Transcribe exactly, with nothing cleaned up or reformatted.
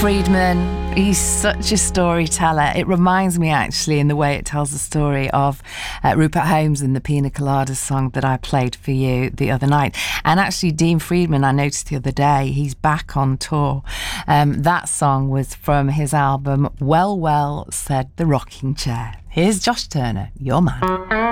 Friedman, he's such a storyteller. It reminds me actually in the way it tells the story of uh, Rupert Holmes in the Pina Colada song that I played for you the other night. And actually Dean Friedman, I noticed the other day, he's back on tour. Um, that song was from his album Well Well Said the Rocking Chair. Here's Josh Turner, your man.